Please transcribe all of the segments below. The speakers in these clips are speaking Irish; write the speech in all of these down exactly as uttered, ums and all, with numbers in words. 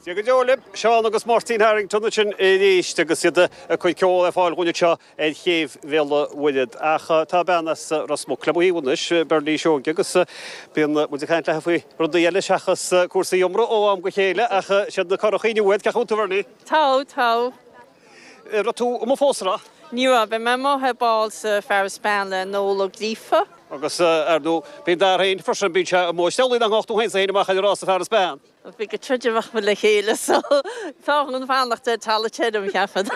Go Jolib, Sean agus Martin Harrington sin éiste agus siad a chuid ceol a fáil gúine seo é chéh bhéla bhuiid. Ach tá beannas rasmó clubíúnis Berlí seoge agus bíon mu chaint le faoi rud eile seachas cuasaí iomra ó am go chéile ach siad na chorachaí bhuiid ceachúnta bharnaí. Tá, tá. Ra tú am fósra? Níra, be me mo he ball sa Ferris Span le nóla glífa. Agus ar nú bíon dar hain fyrsin bín se mó stelí an gáchtú hain sa héine mach rás a Ferris Span. Bhí go tríidirfach me le chéile, so tágan fánachta tala teidir cheafad.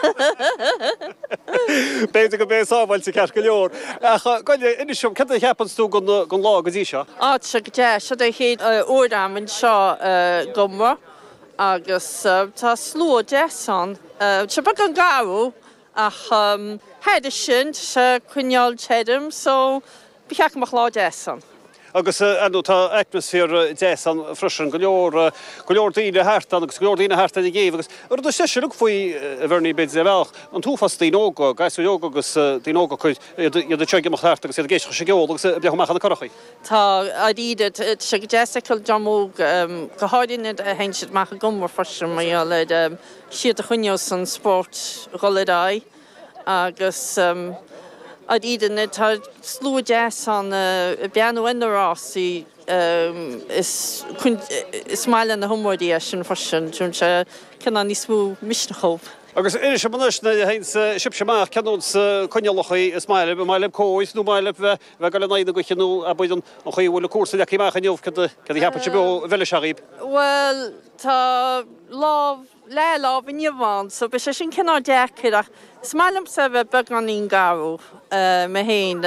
Béidir go bé sábhail sa ceart go leor. Ach goile inisisiom, cad a cheapans tú gon lá go dí seo? Á, se go dé, se é chéad uairdamin seo gomra, agus tá slú desan. Se bag an gáú, ach heidir sin se cuineáil teidim, so bhí cheachmach lá desan. Agus anú tá atmosfér desan frisin go leor go leor daoine háirtan agus go leor daoine háirtan i ggéh agus ar do séisiú faoi bharnaí bid a bhealach an túfas daoinóga gaiisú leoga agus daoinóga chuid iad a teagimeach háirta agus iad géisio sé geol agus beachach na corachaí. Tá a díad se go déisteil domóg go háiríine a héinsead meach a gomar frisin mai le siad a chuineos san sport roladai agus a díad tá slú desan beanú inarásí is máile na humórdí sin frisin tún se cinna ní smú misnachób. Agus idir sem manis na hains sib semach canúns coinealachaí is máile be máile cóis nó máile bheith bheith gal naide go chinú a buidan an chuí bhfuil cuasa le cíach an jobh cad heappa se be bheile searíb. Well, tá lá le lá bhíomháin, so be sé sin cinná deachach is máilem sa bheith beg an íon garú me héin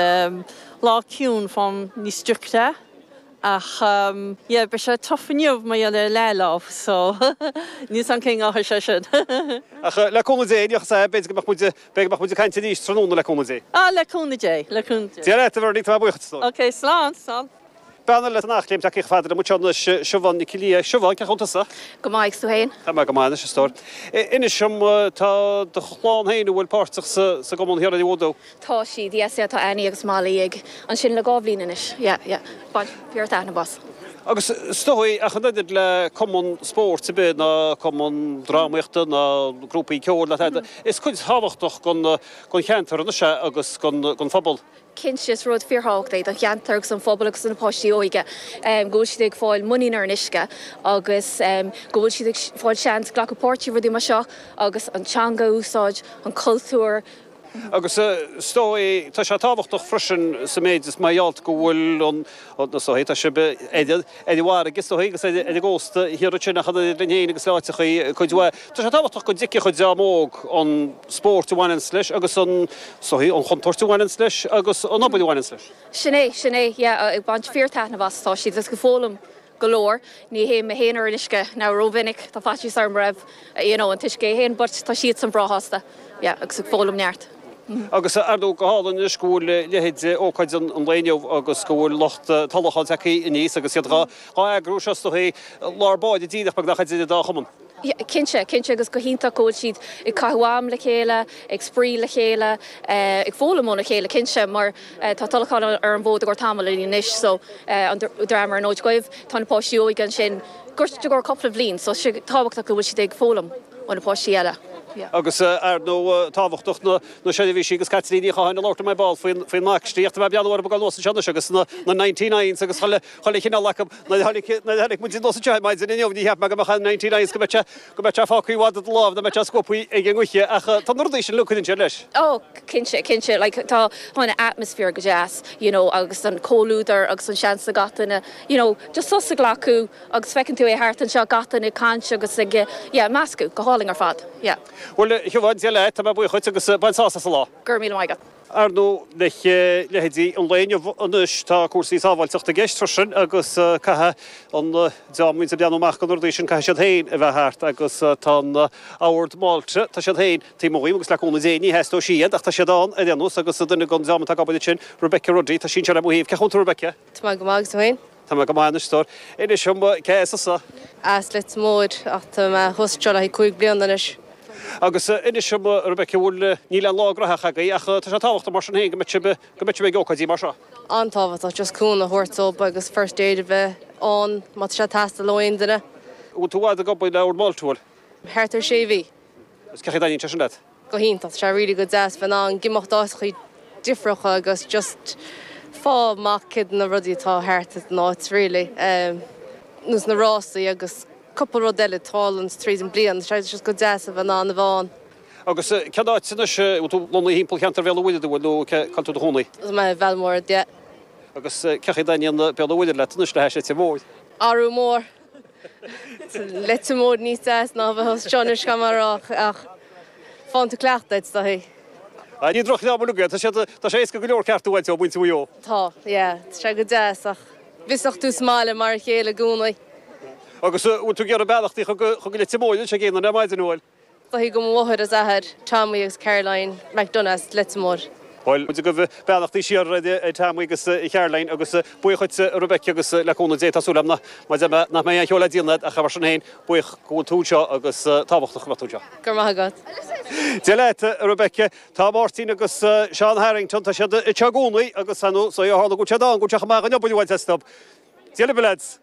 lá ciún fám ní structa. Ach, um, yeah, be sé tofanniuh mai le leláh, so níos an cin áthir sé sin. Ach, le cúna dé, níoch sa beidir go bach muide cainte níos trónúna le cúna dé. Ah, le cúna dé, le cúna dé. Tí réit a bhar ní tá buchas tó. Ok, slán, slán. Beanna le nachléim teach ich fadra mu teanna siobhan ní cilí siobhan ce chunta sa? Go maith sú hain. Tá me go mána sé stór. Inis sem tá de chláán hain bhfuil páirteach sa gomón hiar a dúdó. Tá si dí sé tá aine agus málaí ag an sin le gáblín inis. Ja, ja. Baid pior na bas. Agus stói a chunaidir le common sport sa byd na common drámaíochta na grúpaí ceol le teide. Is chuid hábhachtach gon cheantar an se agus gon fphobal. Kinses rud fearhácht é a cheantargus an fphobal agus an postí óige. Gúil si ag fáil muínar an isce agus gúil si fáil seans glacapórtí rudí mar seo agus an teanga úsáid, an cultúr. Agus stói tá se tábhachtach frisin sa méid is maialt go bhfuil an na sóhé tá se be éidirhhar agus stóí agus éidir ggósta hiar sinna chad rinnéine agus láitichaí chuidhha. Tá se tábhachtach go dici chuid deamóg an sport bhhain leis agus an sóhí an chuntóirtú bhhain leis agus an nobbaidí bhhain leis. Sinné, sinné, ag bant feartaithna bhas tá si go fólam golóir, ní hé me héanaar in isce ná róvinnic tá fatí sam raibh an tuiscé héin, but tá siad san bráthasta agus ag fólam neart. Agus ardú go hálan is scúil lehéid ócaid an léineh agus scúil locht talachán teí níos agus iad gá agrú sestohé lárbáid díach bag nachchaid iad dá chaman. Kinse, kinse agus go hínta cóid siad ag cahuam le chéile, ag sprí le chéile, ag fólamón le chéile kinse, mar tá talachán ar an bód a gur tamil in níis, so an dramar an óid goibh tá na póisiúig an sin gurte gur coppla bblin, so tábhachtach go bhfuil siad ag fólam ó na póisií eile. Agus ar nó tábhachtach na séidirhí agus catlíní chaáin láta mai ball faoin mátíocht bh beanhar bag los seanna agus na ninety-nine agus chola chinna lecham nanig mu los maid in inmhní heap me go ninety-nine go go bete fácuíhád láh na me scopaí ag an gcuiche ach tá nurdééis sin lucann sin leis. Ó cinse cinse le tá tháina atmosfér go jazz, agus an cóúdar agus an sean a gatainna, just sos a glacu agus fecinn tú é háart an seo gatainna cáint agus meascú go háling ar fad. Well, hiúhaid le tá bu chuid agus bailsása sa lá. Gur mí maigad. Ar nó lehéidí an léineh anis tá cuasaí sábhailteachta gceist frisin agus cathe an deamhainn sa beanúach an ordééis sin caiise héin a bheith háart agus tá áhairt máilte tá sé héin tímí agus leúna déanaí heistó siad ach tá sé dáin a déanús agus duna gan deamman tá gabaide sin Rebecca Roddy tá sin se buhíh ce chunú Rebecca. Tá go mágus hain. Tá go mána stór. Idir sem céasa. As let mód ach tá hostra hí chuig bliananis. Agus inis sem Rebecca bhfuil níl an lágracha gaí ach tá sé táhachtta mar sin hé go go mé ggócaidí mar seo. Antáhat just cúna thuirtó agus first aid a bheith an mat se testa loin duine ú túháid a gobaid leabhar máiltúil. Hertar sé bhí. Is cechi daíonn te sin le. Go hínta se ri go deas fan an gimocht dá chuí difracha agus just fá mac kid na rudí tá herta ná it's really. Um, nus na rásaí agus couple ro deile talans trí an blian, se just go deas a fan an na bháin. Agus ceadáid sinna tú lona hímpel cheantar bhéla bhuiide bhfuil nó canú do húnaí. Is me bhemór de. Agus cechi daíon beala bhuiide le tunis le heise te bhid. Arú mór. Lete mór níos deas ná bheit Johnis camarach ach fáanta cleachtaid sa hí. A ní droch ná luga, tá sé éca go leor ceartúhaid ó buinte bhío. Tá, yeah, se go deas ach bhisach tú smáile mar chéile gúnaí. Agus tú gear a bailachtaí chu go le timóil sé géanana na maidid an bhil. Tá hí go mhaid as ahad Tommy agus Caroline McDonald's lete mór. Well, go bh bailachtaí siar Tommy agus Caroline agus buochuid Rebecca agus leúna dé tasúlam na na mé an cheola díanad a chabar sin héin buoch go túseo agus táhachtach matúseo. Gur maithagad. Dé leit Rebecca tá Martin agus Sean Harrington tá siad teagúnaí agus sanú so hála go teadán go teach má an opúhaid testop. Déile beleds.